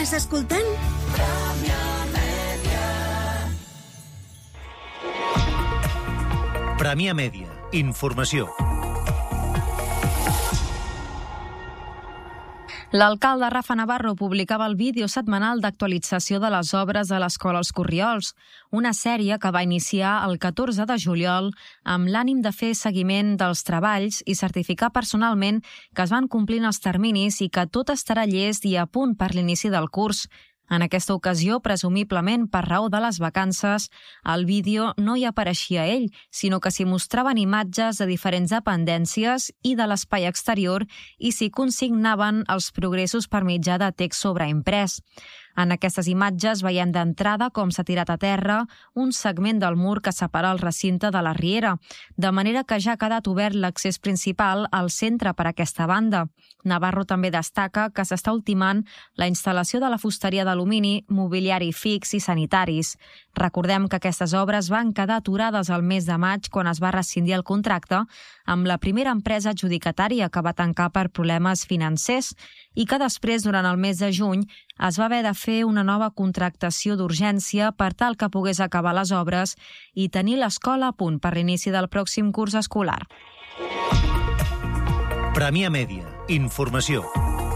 Estàs escoltant? Premià Mèdia. Informació. L'alcalde Rafa Navarro publicava el vídeo setmanal d'actualització de les obres de l'Escola Els Corriols, una sèrie que va iniciar el 14 de juliol amb l'ànim de fer seguiment dels treballs i certificar personalment que es van complint els terminis i que tot estarà llest i a punt per l'inici del curs. En aquesta ocasió, presumiblement per raó de les vacances, al vídeo no hi apareixia ell, sinó que s'hi mostraven imatges de diferents dependències i de l'espai exterior i s'hi consignaven els progressos per mitjà de text sobreimprès. En aquestes imatges veiem d'entrada com s'ha tirat a terra un segment del mur que separa el recinte de la riera, de manera que ja ha quedat obert l'accés principal al centre per aquesta banda. Navarro també destaca que s'està ultimant la instal·lació de la fusteria d'alumini, mobiliari fix i sanitaris. Recordem que aquestes obres van quedar aturades el mes de maig quan es va rescindir el contracte amb la primera empresa adjudicatària que va tancar per problemes financers i que després, durant el mes de juny, es va haver de fer una nova contractació d'urgència per tal que pogués acabar les obres i tenir l'escola a punt per l'inici del pròxim curs escolar. Premià Mèdia. Informació.